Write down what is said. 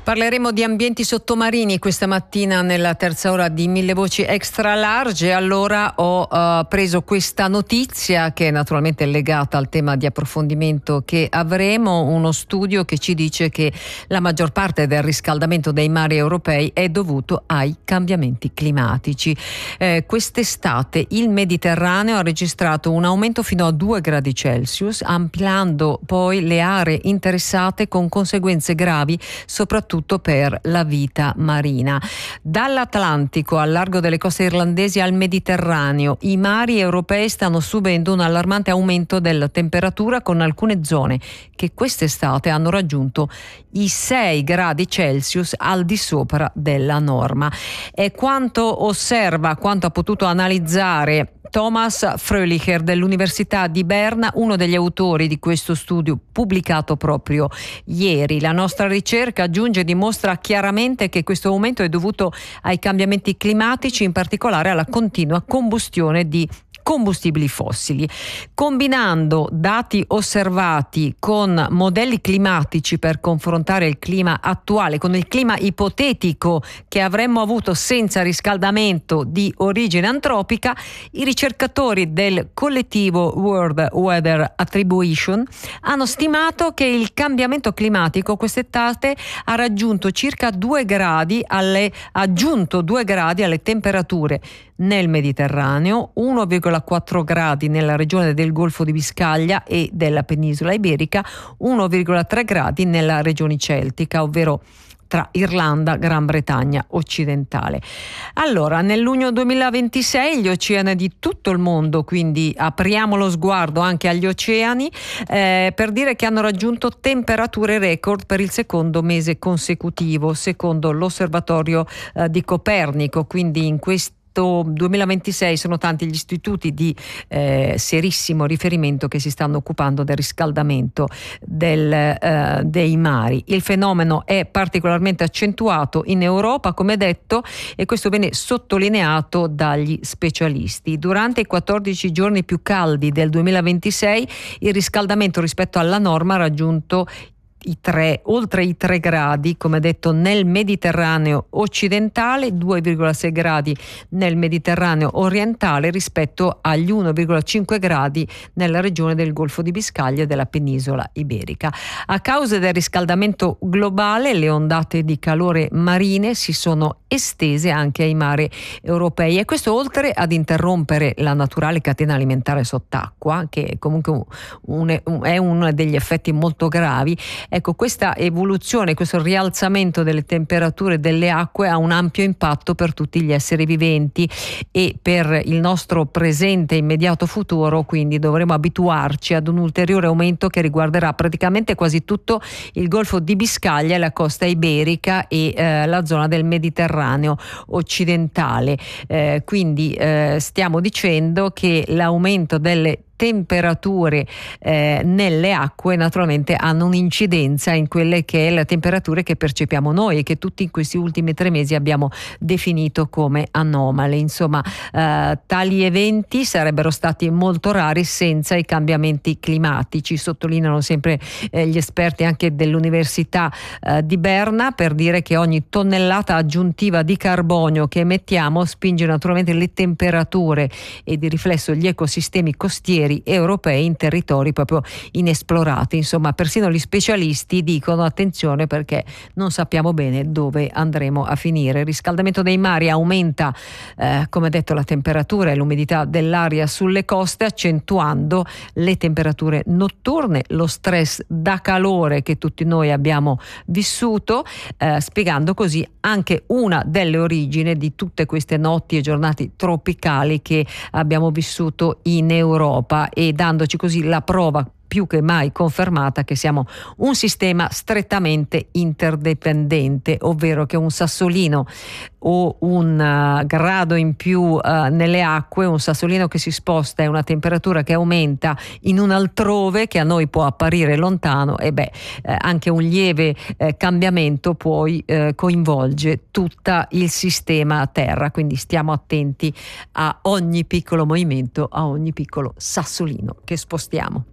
Parleremo di ambienti sottomarini questa mattina nella terza ora di Mille Voci Extra Large. Allora ho preso questa notizia che naturalmente è legata al tema di approfondimento che avremo, uno studio che ci dice che la maggior parte del riscaldamento dei mari europei è dovuto ai cambiamenti climatici. Quest'estate il Mediterraneo ha registrato un aumento fino a 2 gradi Celsius, ampliando poi le aree interessate con conseguenze gravi soprattutto per la vita marina. Dall'Atlantico al largo delle coste irlandesi al Mediterraneo, i mari europei stanno subendo un allarmante aumento della temperatura, con alcune zone che quest'estate hanno raggiunto i 6 gradi Celsius al di sopra della norma. È quanto osserva, quanto ha potuto analizzare Thomas Fröhlicher dell'Università di Berna, uno degli autori di questo studio pubblicato proprio ieri. La nostra ricerca, aggiunge, dimostra chiaramente che questo aumento è dovuto ai cambiamenti climatici, in particolare alla continua combustione di combustibili fossili. Combinando dati osservati con modelli climatici per confrontare il clima attuale con il clima ipotetico che avremmo avuto senza riscaldamento di origine antropica, i ricercatori del collettivo World Weather Attribution hanno stimato che il cambiamento climatico quest'estate ha raggiunto circa 2 gradi alle temperature nel Mediterraneo, 1,4 gradi nella regione del Golfo di Biscaglia e della penisola iberica, 1,3 gradi nella regione celtica, ovvero tra Irlanda, Gran Bretagna occidentale. Allora, nel luglio 2026 gli oceani di tutto il mondo, quindi apriamo lo sguardo anche agli oceani, per dire che hanno raggiunto temperature record per il secondo mese consecutivo, secondo l'osservatorio di Copernico. Quindi in questo 2026 sono tanti gli istituti di serissimo riferimento che si stanno occupando del riscaldamento dei mari. Il fenomeno è particolarmente accentuato in Europa, come detto, e questo viene sottolineato dagli specialisti. Durante i 14 giorni più caldi del 2026 il riscaldamento rispetto alla norma ha raggiunto oltre i 3 gradi, come detto, nel Mediterraneo occidentale, 2,6 gradi nel Mediterraneo orientale rispetto agli 1,5 gradi nella regione del Golfo di Biscaglia e della penisola iberica. A causa del riscaldamento globale, le ondate di calore marine si sono estese anche ai mari europei, e questo oltre ad interrompere la naturale catena alimentare sott'acqua, che comunque è uno degli effetti molto gravi. Ecco, questa evoluzione, questo rialzamento delle temperature delle acque ha un ampio impatto per tutti gli esseri viventi e per il nostro presente e immediato futuro, quindi dovremo abituarci ad un ulteriore aumento che riguarderà praticamente quasi tutto il Golfo di Biscaglia, la costa iberica e la zona del Mediterraneo occidentale. Quindi stiamo dicendo che l'aumento delle temperature nelle acque naturalmente hanno un'incidenza in quelle che è le temperature che percepiamo noi e che tutti in questi ultimi 3 mesi abbiamo definito come anomale. Insomma, tali eventi sarebbero stati molto rari senza i cambiamenti climatici, sottolineano sempre gli esperti anche dell'Università di Berna, per dire che ogni tonnellata aggiuntiva di carbonio che emettiamo spinge naturalmente le temperature e di riflesso gli ecosistemi costieri europei in territori proprio inesplorati. Insomma, persino gli specialisti dicono attenzione, perché non sappiamo bene dove andremo a finire. Il riscaldamento dei mari aumenta, come detto, la temperatura e l'umidità dell'aria sulle coste, accentuando le temperature notturne, lo stress da calore che tutti noi abbiamo vissuto, spiegando così anche una delle origini di tutte queste notti e giornate tropicali che abbiamo vissuto in Europa, e dandoci così la prova più che mai confermata che siamo un sistema strettamente interdipendente, ovvero che un sassolino o un grado in più nelle acque, un sassolino che si sposta e una temperatura che aumenta in un altrove che a noi può apparire lontano, e anche un lieve cambiamento poi coinvolge tutto il sistema Terra, quindi stiamo attenti a ogni piccolo movimento, a ogni piccolo sassolino che spostiamo.